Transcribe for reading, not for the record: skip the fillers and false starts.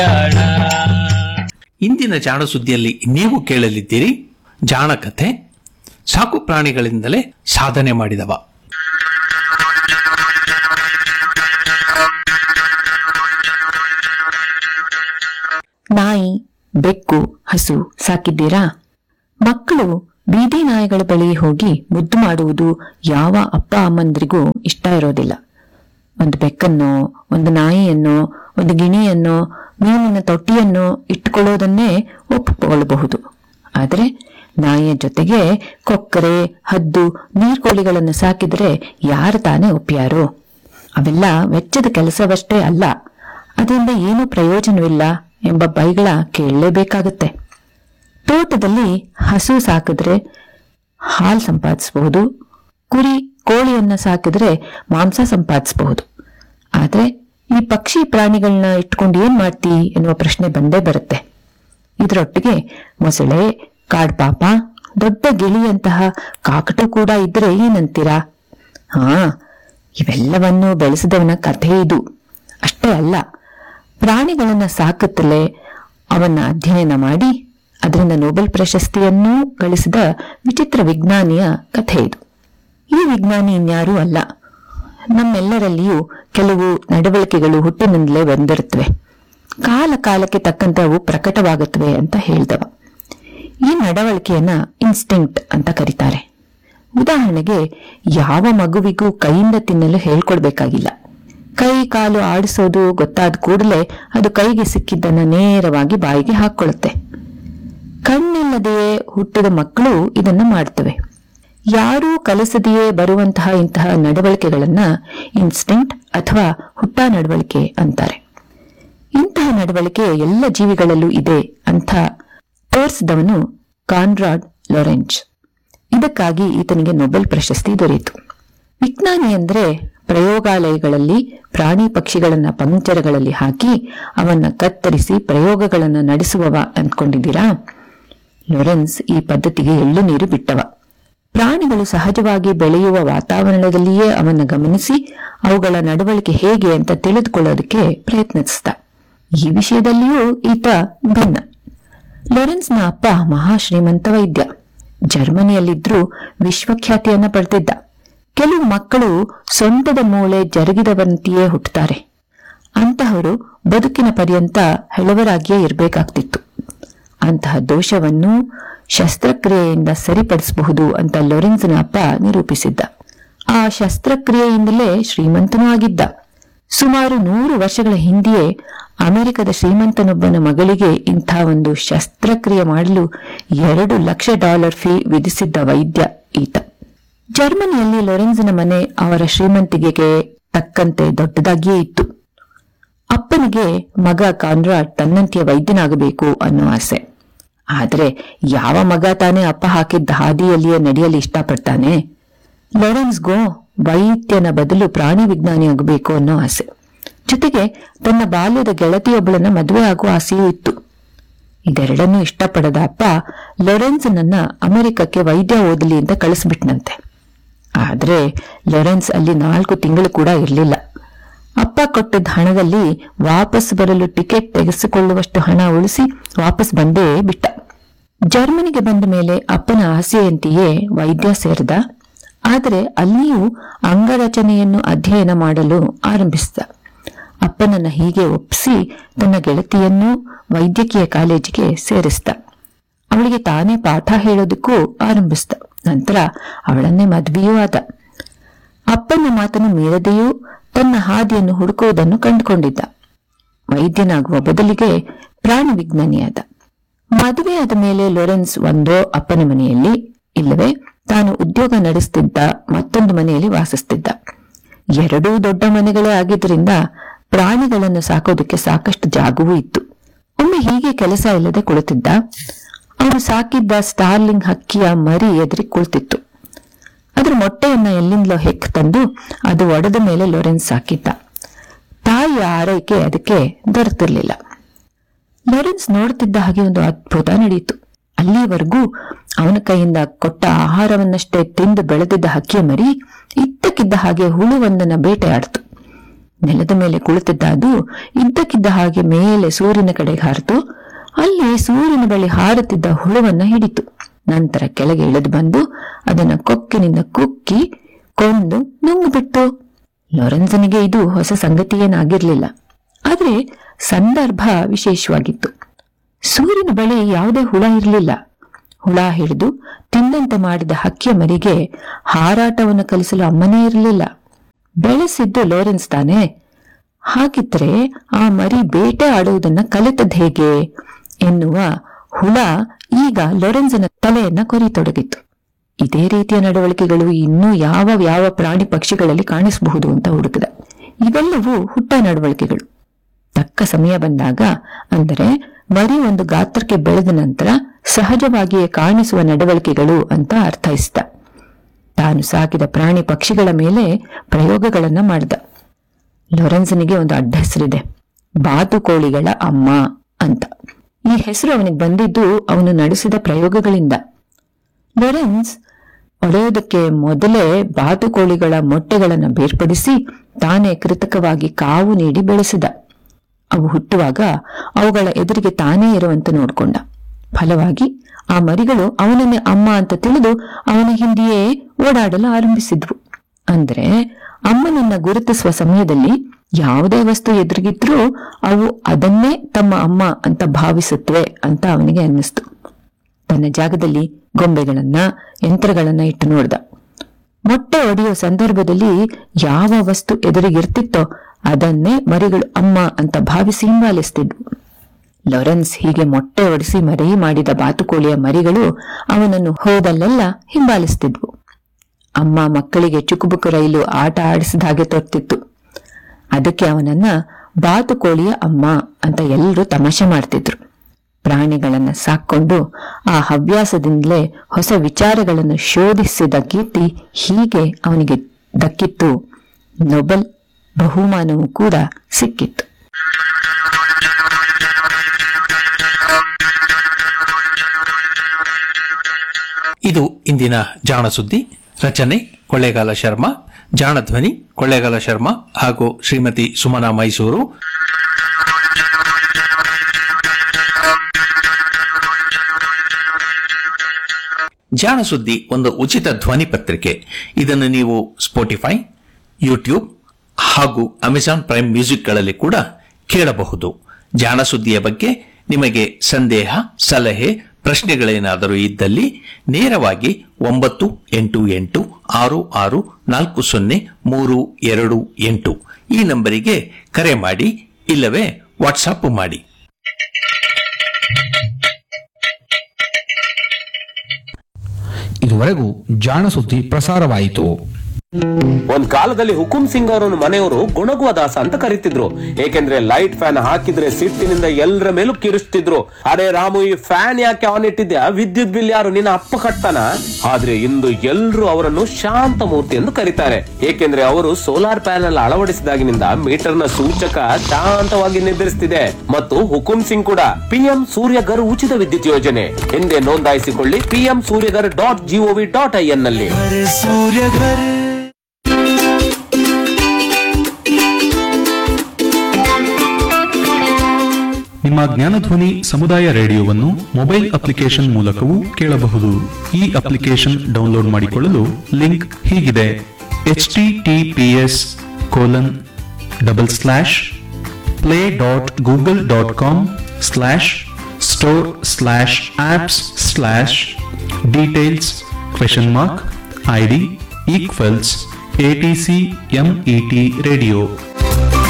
ಇಂದಿನ ಜಾಣ ಸುದ್ದಿಯಲ್ಲಿ ನೀವು ಕೇಳಲಿದ್ದೀರಿ ಜಾಣ ಕಥೆ, ಸಾಕು ಪ್ರಾಣಿಗಳಿಂದಲೇ ಸಾಧನೆ ಮಾಡಿದವ. ನಾಯಿ, ಬೆಕ್ಕು, ಹಸು ಸಾಕಿದ್ದೀರಾ? ಮಕ್ಕಳು ಬೀದಿ ನಾಯಿಗಳ ಬಳಿ ಹೋಗಿ ಮುದ್ದು ಮಾಡುವುದು ಯಾವ ಅಪ್ಪ ಅಮ್ಮಂದ್ರಿಗೂ ಇಷ್ಟ ಇರೋದಿಲ್ಲ. ಒಂದು ಬೆಕ್ಕನ್ನೋ, ಒಂದು ನಾಯಿಯನ್ನೋ, ಒಂದು ಗಿಣಿಯನ್ನೋ, ಮೀನಿನ ತೊಟ್ಟಿಯನ್ನೋ ಇಟ್ಟುಕೊಳ್ಳೋದನ್ನೇ ಒಪ್ಪಿಕೊಳ್ಳಬಹುದು. ಆದರೆ ನಾಯಿಯ ಜೊತೆಗೆ ಕೊಕ್ಕರೆ, ಹದ್ದು, ನೀರ್ಕೋಳಿಗಳನ್ನು ಸಾಕಿದರೆ ಯಾರು ತಾನೇ ಒಪ್ಪ್ಯಾರೋ? ಅವೆಲ್ಲ ವೆಚ್ಚದ ಕೆಲಸವಷ್ಟೇ ಅಲ್ಲ, ಅದರಿಂದ ಏನೂ ಪ್ರಯೋಜನವಿಲ್ಲ ಎಂಬ ಬೈಗಳ ಕೇಳಲೇಬೇಕಾಗುತ್ತೆ. ತೋಟದಲ್ಲಿ ಹಸು ಸಾಕಿದ್ರೆ ಹಾಲು ಸಂಪಾದಿಸಬಹುದು, ಕುರಿ, ಕೋಳಿಯನ್ನ ಸಾಕಿದ್ರೆ ಮಾಂಸ ಸಂಪಾದಿಸಬಹುದು. ಆದ್ರೆ ಈ ಪಕ್ಷಿ ಪ್ರಾಣಿಗಳನ್ನ ಇಟ್ಕೊಂಡು ಏನ್ ಮಾಡ್ತಿ ಎನ್ನುವ ಪ್ರಶ್ನೆ ಬಂದೇ ಬರುತ್ತೆ. ಇದರೊಟ್ಟಿಗೆ ಮೊಸಳೆ, ಕಾಡ್ಪಾಪ, ದೊಡ್ಡ ಗಿಳಿಯಂತಹ ಕಾಕಟು ಕೂಡ ಇದ್ರೆ ಏನಂತೀರಾ? ಇವೆಲ್ಲವನ್ನು ಬೆಳೆಸಿದವನ ಕಥೆ ಇದು. ಅಷ್ಟೇ ಅಲ್ಲ, ಪ್ರಾಣಿಗಳನ್ನ ಸಾಕುತ್ತಲೇ ಅವನ್ನ ಅಧ್ಯಯನ ಮಾಡಿ ಅದರಿಂದ ನೊಬೆಲ್ ಪ್ರಶಸ್ತಿಯನ್ನೂ ಗಳಿಸಿದ ವಿಚಿತ್ರ ವಿಜ್ಞಾನಿಯ ಕಥೆ ಇದು. ಈ ವಿಜ್ಞಾನಿ ಇನ್ಯಾರೂ ಅಲ್ಲ, ನಮ್ಮೆಲ್ಲರಲ್ಲಿಯೂ ಕೆಲವು ನಡವಳಿಕೆಗಳು ಹುಟ್ಟಿನಿಂದಲೇ ಬಂದಿರುತ್ತವೆ, ಕಾಲ ಕಾಲಕ್ಕೆ ತಕ್ಕಂತೆ ಅವು ಪ್ರಕಟವಾಗುತ್ತವೆ ಅಂತ ಹೇಳಿದವ. ಈ ನಡವಳಿಕೆಯನ್ನ ಇನ್ಸ್ಟಿಂಕ್ಟ್ ಅಂತ ಕರೀತಾರೆ. ಉದಾಹರಣೆಗೆ, ಯಾವ ಮಗುವಿಗೂ ಕೈಯಿಂದ ತಿನ್ನಲು ಹೇಳ್ಕೊಡ್ಬೇಕಾಗಿಲ್ಲ. ಕೈ ಕಾಲು ಆಡಿಸೋದು ಗೊತ್ತಾದ ಕೂಡಲೇ ಅದು ಕೈಗೆ ಸಿಕ್ಕಿದ್ದನ್ನ ನೇರವಾಗಿ ಬಾಯಿಗೆ ಹಾಕೊಳ್ಳುತ್ತೆ. ಕಣ್ಣಿಲ್ಲದೆಯೇ ಹುಟ್ಟಿದ ಮಕ್ಕಳು ಇದನ್ನು ಮಾಡ್ತವೆ. ಯಾರೂ ಕಲಿಸದೆಯೇ ಬರುವಂತಹ ಇಂತಹ ನಡವಳಿಕೆಗಳನ್ನ ಇನ್ಸ್ಟಿಂಕ್ಟ್ ಅಥವಾ ಹುಟ್ಟ ನಡವಳಿಕೆ ಅಂತಾರೆ. ಇಂತಹ ನಡವಳಿಕೆ ಎಲ್ಲ ಜೀವಿಗಳಲ್ಲೂ ಇದೆ ಅಂತ ತೋರಿಸಿದವನು ಕಾನ್ರಾಡ್ ಲೊರೆಂಜ್. ಇದಕ್ಕಾಗಿ ಈತನಿಗೆ ನೊಬೆಲ್ ಪ್ರಶಸ್ತಿ ದೊರೆಯಿತು. ವಿಜ್ಞಾನಿ ಅಂದ್ರೆ ಪ್ರಯೋಗಾಲಯಗಳಲ್ಲಿ ಪ್ರಾಣಿ ಪಕ್ಷಿಗಳನ್ನ ಪಂಜರಗಳಲ್ಲಿ ಹಾಕಿ ಅವನ್ನ ಕತ್ತರಿಸಿ ಪ್ರಯೋಗಗಳನ್ನ ನಡೆಸುವವ ಅಂದ್ಕೊಂಡಿದ್ದೀರಾ? ಲೊರೆನ್ಸ್ ಈ ಪದ್ಧತಿಗೆ ಎಳ್ಳು ನೀರು ಬಿಟ್ಟವ. ಪ್ರಾಣಿಗಳು ಸಹಜವಾಗಿ ಬೆಳೆಯುವ ವಾತಾವರಣದಲ್ಲಿಯೇ ಅವನ್ನ ಗಮನಿಸಿ ಅವುಗಳ ನಡವಳಿಕೆ ಹೇಗೆ ಅಂತ ತಿಳಿದುಕೊಳ್ಳೋದಕ್ಕೆ ಪ್ರಯತ್ನಿಸಿದ. ಈ ವಿಷಯದಲ್ಲಿಯೂ ಈತ ಭಿನ್ನ. ಲೊರೆನ್ಸ್ನ ಅಪ್ಪ ಮಹಾಶ್ರೀಮಂತ ವೈದ್ಯ, ಜರ್ಮನಿಯಲ್ಲಿದ್ರೂ ವಿಶ್ವಖ್ಯಾತಿಯನ್ನ ಪಡೆದಿದ್ದ. ಕೆಲವು ಮಕ್ಕಳು ಸೊಂಟದ ಮೂಳೆ ಜರುಗಿದವಂತೆಯೇ ಹುಟ್ಟುತ್ತಾರೆ. ಅಂತಹವರು ಬದುಕಿನ ಪರ್ಯಂತ ಹೆಳವರಾಗಿಯೇ ಇರಬೇಕಾಗ್ತಿತ್ತು. ಅಂತಹ ದೋಷವನ್ನು ಶಸ್ತ್ರಕ್ರಿಯೆಯಿಂದ ಸರಿಪಡಿಸಬಹುದು ಅಂತ ಲೊರೆನ್ಸ್ನ ಅಪ್ಪ ನಿರೂಪಿಸಿದ್ದ. ಆ ಶಸ್ತ್ರಕ್ರಿಯೆಯಿಂದಲೇ ಶ್ರೀಮಂತನೂ ಆಗಿದ್ದ. ಸುಮಾರು 100 ವರ್ಷಗಳ ಹಿಂದೆಯೇ ಅಮೆರಿಕದ ಶ್ರೀಮಂತನೊಬ್ಬನ ಮಗಳಿಗೆ ಇಂಥ ಒಂದು ಶಸ್ತ್ರಕ್ರಿಯೆ ಮಾಡಲು $2 ಲಕ್ಷ ಫೀ ವಿಧಿಸಿದ್ದ ವೈದ್ಯ ಈತ. ಜರ್ಮನಿಯಲ್ಲಿ ಲೊರೆನ್ಸ್ನ ಮನೆ ಅವರ ಶ್ರೀಮಂತಿಗೆಗೆ ತಕ್ಕಂತೆ ದೊಡ್ಡದಾಗಿಯೇ ಇತ್ತು. ಅಪ್ಪನಿಗೆ ಮಗ ಕಾನ್ರಾಡ್ ತನ್ನಂತೆಯ ವೈದ್ಯನಾಗಬೇಕು ಅನ್ನೋ ಆಸೆ. ಆದ್ರೆ ಯಾವ ಮಗ ತಾನೇ ಅಪ್ಪ ಹಾಕಿದ್ದ ಹಾದಿಯಲ್ಲಿಯೇ ನಡೆಯಲು ಇಷ್ಟಪಡ್ತಾನೆ? ಲೊರೆನ್ಸ್ಗೋ ವೈದ್ಯನ ಬದಲು ಪ್ರಾಣಿ ವಿಜ್ಞಾನಿಯಾಗಬೇಕು ಅನ್ನೋ ಆಸೆ. ಜೊತೆಗೆ ತನ್ನ ಬಾಲ್ಯದ ಗೆಳತಿಯೊಬ್ಬಳನ್ನ ಮದುವೆ ಆಗುವ ಆಸೆಯೂ ಇತ್ತು. ಇದೆರಡನ್ನೂ ಇಷ್ಟಪಡದ ಅಪ್ಪ ಲೊರೆನ್ಸ್ನನ್ನ ಅಮೆರಿಕಕ್ಕೆ ವೈದ್ಯ ಓದಲಿ ಅಂತ ಕಳಿಸ್ಬಿಟ್ನಂತೆ. ಆದ್ರೆ ಲೊರೆನ್ಸ್ ಅಲ್ಲಿ 4 ತಿಂಗಳು ಕೂಡ ಇರಲಿಲ್ಲ. ಅಪ್ಪ ಕೊಟ್ಟಿದ್ದ ಹಣದಲ್ಲಿ ವಾಪಸ್ ಬರಲು ಟಿಕೆಟ್ ತೆಗೆಸಿಕೊಳ್ಳುವಷ್ಟು ಹಣ ಉಳಿಸಿ ವಾಪಸ್ ಬಂದೇ ಬಿಟ್ಟ. ಜರ್ಮನಿಗೆ ಬಂದ ಮೇಲೆ ಅಪ್ಪನ ಆಸೆಯಂತೆಯೇ ವೈದ್ಯ ಸೇರಿದ. ಆದರೆ ಅಲ್ಲಿಯೂ ಅಂಗರಚನೆಯನ್ನು ಅಧ್ಯಯನ ಮಾಡಲು ಆರಂಭಿಸಿದ. ಅಪ್ಪನನ್ನ ಹೀಗೆ ಒಪ್ಪಿಸಿ ತನ್ನ ಗೆಳತಿಯನ್ನು ವೈದ್ಯಕೀಯ ಕಾಲೇಜಿಗೆ ಸೇರಿಸಿದ. ಅವಳಿಗೆ ತಾನೇ ಪಾಠ ಹೇಳೋದಕ್ಕೂ ಆರಂಭಿಸಿದ. ನಂತರ ಅವಳನ್ನೇ ಮದುವೆಯೂ ಆದ. ಅಪ್ಪನ ಮಾತನ್ನು ಮೀರದೆಯೂ ತನ್ನ ಹಾದಿಯನ್ನು ಹುಡುಕುವುದನ್ನು ಕಂಡುಕೊಂಡಿದ್ದ. ವೈದ್ಯನಾಗುವ ಬದಲಿಗೆ ಪ್ರಾಣಿ ವಿಜ್ಞಾನಿಯಾದ. ಮದುವೆಯಾದ ಮೇಲೆ ಲೊರೆನ್ಸ್ ಒಂದೋ ಅಪ್ಪನ ಮನೆಯಲ್ಲಿ, ಇಲ್ಲವೇ ತಾನು ಉದ್ಯೋಗ ನಡೆಸುತ್ತಿದ್ದ ಮತ್ತೊಂದು ಮನೆಯಲ್ಲಿ ವಾಸಿಸುತ್ತಿದ್ದ. 2 ದೊಡ್ಡ ಮನೆಗಳೇ ಆಗಿದ್ದರಿಂದ ಪ್ರಾಣಿಗಳನ್ನು ಸಾಕೋದಕ್ಕೆ ಸಾಕಷ್ಟು ಜಾಗವೂ ಇತ್ತು. ಒಮ್ಮೆ ಹೀಗೆ ಕೆಲಸ ಇಲ್ಲದೆ ಕುಳಿತಿದ್ದ. ಅವನು ಸಾಕಿದ್ದ ಸ್ಟಾರ್ಲಿಂಗ್ ಹಕ್ಕಿಯ ಮರಿ ಎದುರಿ ಕುಳಿತಿತ್ತು. ಅದರ ಮೊಟ್ಟೆಯನ್ನ ಎಲ್ಲಿಂದಲೋ ಹೆಕ್ ತಂದು ಅದು ಒಡೆದ ಮೇಲೆ ಲೊರೆನ್ಸ್ ಸಾಕಿದ್ದ. ತಾಯಿಯ ಆರೈಕೆ ಅದಕ್ಕೆ ದೊರೆತಿರ್ಲಿಲ್ಲ. ಲೊರೆನ್ಸ್ ನೋಡುತ್ತಿದ್ದ ಹಾಗೆ ಒಂದು ಅದ್ಭುತ ನಡೆಯಿತು. ಅಲ್ಲಿವರೆಗೂ ಅವನ ಕೈಯಿಂದ ಕೊಟ್ಟ ಆಹಾರವನ್ನಷ್ಟೇ ತಿಂದು ಬೆಳೆದಿದ್ದ ಹಕ್ಕಿಯ ಮರಿ ಇದ್ದಕ್ಕಿದ್ದ ಹಾಗೆ ಹುಳುವೊಂದನ್ನ ಬೇಟೆಯಾಡಿತು. ನೆಲದ ಮೇಲೆ ಕುಳಿತಿದ್ದ ಅದು ಇದ್ದಕ್ಕಿದ್ದ ಹಾಗೆ ಮೇಲೆ ಸೂರ್ಯನ ಕಡೆಗೆ ಹಾರಿತು. ಅಲ್ಲಿ ಸೂರ್ಯನ ಬಳಿ ಹಾರುತ್ತಿದ್ದ ಹುಳುವನ್ನ ಹಿಡಿತು. ನಂತರ ಕೆಳಗೆ ಇಳಿದು ಬಂದು ಅದನ್ನ ಕೊಕ್ಕಿನಿಂದ ಕುಕ್ಕಿ ಕೊಂದು ನುಂಗುಬಿಟ್ಟು. ಲಾರೆನ್ಸನಿಗೆ ಇದು ಹೊಸ ಸಂಗತಿಯೇನಾಗಿರ್ಲಿಲ್ಲ. ಆದ್ರೆ ಸಂದರ್ಭ ವಿಶೇಷವಾಗಿತ್ತು. ಸೂರ್ಯನ ಬಳಿ ಯಾವುದೇ ಹುಳ ಇರಲಿಲ್ಲ. ಹುಳ ಹಿಡಿದು ತಿಂದಂತೆ ಮಾಡಿದ ಹಕ್ಕಿಯ ಮರಿಗೆ ಹಾರಾಟವನ್ನು ಕಲಿಸಲು ಅಮ್ಮನೇ ಇರಲಿಲ್ಲ. ಬೆಳೆಸಿದ್ದು ಲಾರೆನ್ಸ್ ತಾನೆ. ಹಾಗಿದ್ರೆ ಆ ಮರಿ ಬೇಟೆ ಆಡುವುದನ್ನ ಕಲಿತದ್ ಹೇಗೆ ಎನ್ನುವ ಹುಳ ಈಗ ಲಾರೆನ್ಸನ ತಲೆಯನ್ನ ಕೊರಿತೊಡಗಿತ್ತು. ಇದೇ ರೀತಿಯ ನಡವಳಿಕೆಗಳು ಇನ್ನೂ ಯಾವ ಪ್ರಾಣಿ ಪಕ್ಷಿಗಳಲ್ಲಿ ಕಾಣಿಸಬಹುದು ಅಂತ ಹುಡುಕಿದ. ಇವೆಲ್ಲವೂ ಹುಟ್ಟ ನಡವಳಿಕೆಗಳು. ತಕ್ಕ ಸಮಯ ಬಂದಾಗ, ಅಂದರೆ ಮರಿ ಒಂದು ಗಾತ್ರಕ್ಕೆ ಬೆಳೆದ ನಂತರ ಸಹಜವಾಗಿಯೇ ಕಾಣಿಸುವ ನಡವಳಿಕೆಗಳು ಅಂತ ಅರ್ಥೈಸಿದ. ತಾನು ಸಾಕಿದ ಪ್ರಾಣಿ ಪಕ್ಷಿಗಳ ಮೇಲೆ ಪ್ರಯೋಗಗಳನ್ನ ಮಾಡಿದ. ಲಾರೆನ್ಸನಿಗೆ ಒಂದು ಅಡ್ಡ ಹೆಸರಿದೆ, ಬಾತುಕೋಳಿಗಳ ಅಮ್ಮ ಅಂತ. ಈ ಹೆಸರು ಅವನಿಗೆ ಬಂದಿದ್ದು ಅವನು ನಡೆಸಿದ ಪ್ರಯೋಗಗಳಿಂದ. ಲಾರೆನ್ಸ್ ಒಡೆಯೋದಕ್ಕೆ ಮೊದಲೇ ಬಾತುಕೋಳಿಗಳ ಮೊಟ್ಟೆಗಳನ್ನು ಬೇರ್ಪಡಿಸಿ ತಾನೇ ಕೃತಕವಾಗಿ ಕಾವು ನೀಡಿ ಬೆಳೆಸಿದ. ಅವು ಹುಟ್ಟುವಾಗ ಅವುಗಳ ಎದುರಿಗೆ ತಾನೇ ಇರುವಂತೆ ನೋಡ್ಕೊಂಡ. ಫಲವಾಗಿ ಆ ಮರಿಗಳು ಅವನನ್ನೇ ಅಮ್ಮ ಅಂತ ತಿಳಿದು ಅವನ ಹಿಂದೆಯೇ ಓಡಾಡಲು ಆರಂಭಿಸಿದ್ವು. ಅಂದ್ರೆ ಅಮ್ಮನನ್ನ ಗುರುತಿಸುವ ಸಮಯದಲ್ಲಿ ಯಾವುದೇ ವಸ್ತು ಎದುರಿಗಿದ್ರೂ ಅವು ಅದನ್ನೇ ತಮ್ಮ ಅಮ್ಮ ಅಂತ ಭಾವಿಸುತ್ತವೆ ಅಂತ ಅವನಿಗೆ ಅನ್ನಿಸ್ತು. ತನ್ನ ಜಾಗದಲ್ಲಿ ಗೊಂಬೆಗಳನ್ನ, ಯಂತ್ರಗಳನ್ನ ಇಟ್ಟು ನೋಡ್ದ. ಮೊಟ್ಟೆ ಒಡೆಯುವ ಸಂದರ್ಭದಲ್ಲಿ ಯಾವ ವಸ್ತು ಎದುರಿಗಿರ್ತಿತ್ತೋ ಅದನ್ನೇ ಮರಿಗಳು ಅಮ್ಮ ಅಂತ ಭಾವಿಸಿ ಹಿಂಬಾಲಿಸ್ತಿದ್ವು. ಲಾರೆನ್ಸ್ ಹೀಗೆ ಮೊಟ್ಟೆ ಒಡಿಸಿ ಮರಿ ಮಾಡಿದ ಬಾತುಕೋಳಿಯ ಮರಿಗಳು ಅವನನ್ನು ಹೋದಲ್ಲೆಲ್ಲ ಹಿಂಬಾಲಿಸ್ತಿದ್ವು. ಅಮ್ಮ ಮಕ್ಕಳಿಗೆ ಚುಕುಬುಕು ರೈಲು ಆಟ ಆಡಿಸಿದ ಹಾಗೆ ತೋರ್ತಿತ್ತು. ಅದಕ್ಕೆ ಅವನನ್ನ ಬಾತುಕೋಳಿಯ ಅಮ್ಮ ಅಂತ ಎಲ್ಲರೂ ತಮಾಷೆ ಮಾಡ್ತಿದ್ರು. ಪ್ರಾಣಿಗಳನ್ನ ಸಾಕೊಂಡು ಆ ಹವ್ಯಾಸದಿಂದಲೇ ಹೊಸ ವಿಚಾರಗಳನ್ನು ಶೋಧಿಸಿದ ಕೀರ್ತಿ ಹೀಗೆ ಅವನಿಗೆ ದಕ್ಕಿತ್ತು. ನೊಬೆಲ್ ಬಹುಮಾನವೂ ಕೂಡ ಸಿಕ್ಕಿತ್ತು. ಇದು ಇಂದಿನ ಜಾಣ ಸುದ್ದಿ. ರಚನೆ ಕೊಳ್ಳೇಗಾಲ ಶರ್ಮಾ, ಜಾಣ ಧ್ವನಿ ಕೊಳ್ಳೇಗಾಲ ಶರ್ಮಾ ಹಾಗೂ ಶ್ರೀಮತಿ ಸುಮನಾ ಮೈಸೂರು. ಜಾಣ ಸುದ್ದಿ ಒಂದು ಉಚಿತ ಧ್ವನಿ ಪತ್ರಿಕೆ. ಇದನ್ನು ನೀವು ಸ್ಪೋಟಿಫೈ, ಯೂಟ್ಯೂಬ್ ಹಾಗೂ ಅಮೆಜಾನ್ ಪ್ರೈಮ್ ಮ್ಯೂಸಿಕ್ಗಳಲ್ಲಿ ಕೂಡ ಕೇಳಬಹುದು. ಜಾಣ ಸುದ್ದಿಯ ಬಗ್ಗೆ ನಿಮಗೆ ಸಂದೇಹ, ಸಲಹೆ, ಪ್ರಶ್ನೆಗಳೇನಾದರೂ ಇದ್ದಲ್ಲಿ ನೇರವಾಗಿ 9886640328 ಈ ನಂಬರಿಗೆ ಕರೆ ಮಾಡಿ, ಇಲ್ಲವೇ ವಾಟ್ಸಾಪ್ ಮಾಡಿ. ಇದುವರೆಗೂ ಜಾಣ ಸುದ್ದಿ ಪ್ರಸಾರವಾಯಿತು. ಒಂದ್ ಕಾಲದಲ್ಲಿ ಹುಕುಂ ಸಿಂಗ್ ಅವರನ್ನು ಮನೆಯವರು ಗುಣಗುವ ದಾಸ ಅಂತ ಕರೀತಿದ್ರು. ಏಕೆಂದ್ರೆ ಲೈಟ್ ಫ್ಯಾನ್ ಹಾಕಿದ್ರೆ ಸಿಟ್ಟಿನಿಂದ ಎಲ್ಲರ ಮೇಲೂ ಕಿರಿಸ್ತಿದ್ರು. ಅರೆ ರಾಮು, ಈ ಫ್ಯಾನ್ ಯಾಕೆ ಆನ್ ಇಟ್ಟಿದ್ಯಾ? ವಿದ್ಯುತ್ ಬಿಲ್ ಯಾರು ನಿನ್ನ ಅಪ್ಪ ಕಟ್ತಾನ? ಆದ್ರೆ ಇಂದು ಎಲ್ರು ಅವರನ್ನು ಶಾಂತ ಮೂರ್ತಿ ಎಂದು ಕರೀತಾರೆ. ಏಕೆಂದ್ರೆ ಅವರು ಸೋಲಾರ್ ಪ್ಯಾನೆಲ್ ಅಳವಡಿಸಿದಾಗಿನಿಂದ ಮೀಟರ್ನ ಸೂಚಕ ಶಾಂತವಾಗಿ ನಿರ್ಧರಿಸುತ್ತಿದೆ. ಮತ್ತು ಹುಕುಂ ಸಿಂಗ್ ಕೂಡ ಪಿಎಂ ಸೂರ್ಯಘರ್ ಉಚಿತ ವಿದ್ಯುತ್ ಯೋಜನೆ ಎಂದೇ ನೋಂದಾಯಿಸಿಕೊಳ್ಳಿ pmsuryaghar.gov.in ನಲ್ಲಿ. ನಿಮ್ಮ ಜ್ಞಾನಧ್ವನಿ ಸಮುದಾಯ ರೇಡಿಯೋವನ್ನು ಮೊಬೈಲ್ ಅಪ್ಲಿಕೇಶನ್ ಮೂಲಕವೂ ಕೇಳಬಹುದು. ಈ ಅಪ್ಲಿಕೇಶನ್ ಡೌನ್ಲೋಡ್ ಮಾಡಿಕೊಳ್ಳಲು ಲಿಂಕ್ ಹೀಗಿದೆ: https://play.google.com/store/apps/details?id=ATCMET radio